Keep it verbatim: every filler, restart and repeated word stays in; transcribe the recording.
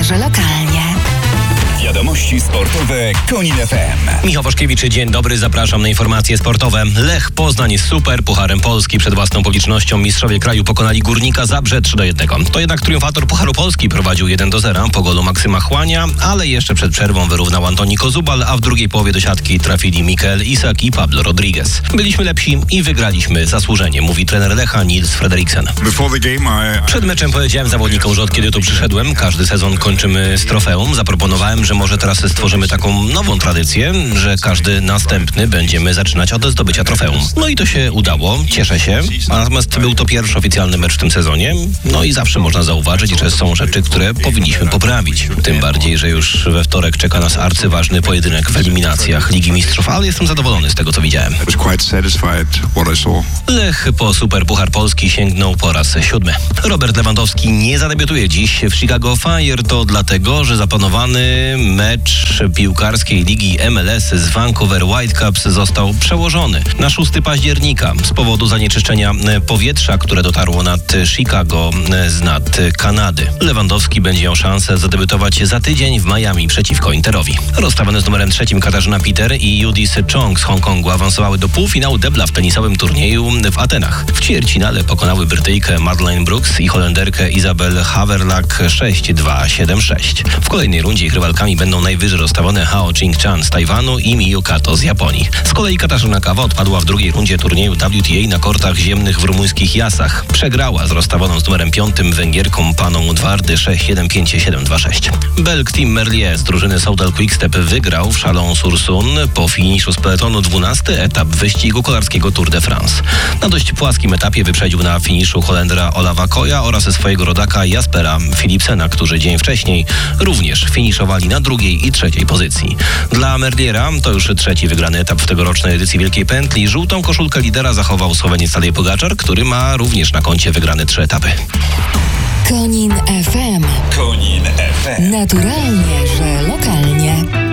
że lokalnie. Wiadomości sportowe Konin F M. Michał Waszkiewicz, dzień dobry, zapraszam na informacje sportowe. Lech Poznań jest super Pucharem Polski. Przed własną publicznością mistrzowie kraju pokonali Górnika Zabrze trzy do jednego. To jednak triumfator Pucharu Polski prowadził jeden do zera po golu Maksyma Chłania, ale jeszcze przed przerwą wyrównał Antoni Kozubal, a w drugiej połowie do siatki trafili Mikael Isak i Pablo Rodriguez. Byliśmy lepsi i wygraliśmy zasłużenie, mówi trener Lecha Nils Frederiksen. Przed meczem powiedziałem zawodnikom, że od kiedy tu przyszedłem, każdy sezon kończymy z trofeum. Zaproponowałem, że może teraz stworzymy taką nową tradycję, że każdy następny będziemy zaczynać od zdobycia trofeum. No i to się udało, cieszę się. Natomiast był to pierwszy oficjalny mecz w tym sezonie. No i zawsze można zauważyć, że są rzeczy, które powinniśmy poprawić. Tym bardziej, że już we wtorek czeka nas arcyważny pojedynek w eliminacjach Ligi Mistrzów, ale jestem zadowolony z tego, co widziałem. Lech po Super Puchar Polski sięgnął po raz siódmy. Robert Lewandowski nie zadebiutuje dziś w Chicago Fire. To dlatego, że zaplanowany mecz piłkarskiej ligi M L S z Vancouver Whitecaps został przełożony na szóstego października z powodu zanieczyszczenia powietrza, które dotarło nad Chicago z nad Kanady. Lewandowski będzie miał szansę zadebiutować za tydzień w Miami przeciwko Interowi. Rozstawione z numerem trzecim Katarzyna Peter i Judith Chong z Hongkongu awansowały do półfinału debla w tenisowym turnieju w Atenach. W ćwierćfinale pokonały Brytyjkę Madeleine Brooks i Holenderkę Isabel Haverlak sześć dwa siedem sześć. W kolejnej rundzie ich rywalkami będą najwyżej rozstawione Hao Ching-chan z Tajwanu i Miyu Kato z Japonii. Z kolei Katarzyna Kawa odpadła w drugiej rundzie turnieju W T A na kortach ziemnych w rumuńskich Jasach. Przegrała z rozstawioną z numerem piątym Węgierką Paną Dwardy sześć jeden pięć siedem dwa sześć. Belg Tim Merlier z drużyny Soudal Quickstep wygrał w Chalon-sur-Saône po finiszu z peletonu dwunasty etap wyścigu kolarskiego Tour de France. Na dość płaskim etapie wyprzedził na finiszu Holendra Olawa Koja oraz swojego rodaka Jaspera Philipsena, którzy dzień wcześniej również finiszowali na drugiej i trzeciej pozycji. Dla Merliera to już trzeci wygrany etap w tegorocznej edycji Wielkiej Pętli. Żółtą koszulkę lidera zachował Słoweniec Tadej Pogaczar, który ma również na koncie wygrane trzy etapy. Konin F M. Konin F M. Naturalnie, że lokalnie.